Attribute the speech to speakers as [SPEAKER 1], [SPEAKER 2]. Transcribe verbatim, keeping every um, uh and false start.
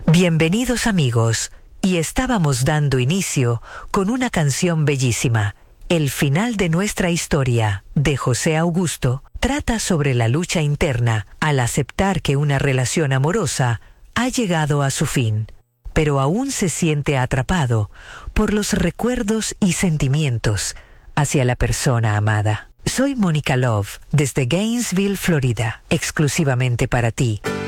[SPEAKER 1] Bienvenidos amigos, y estábamos dando inicio con una canción bellísima. El final de nuestra historia, de José Augusto, trata sobre la lucha interna al aceptar que una relación amorosa ha llegado a su fin, pero aún se siente atrapado por los recuerdos y sentimientos hacia la persona amada. Soy Mónica Love, desde Gainesville, Florida, exclusivamente para ti.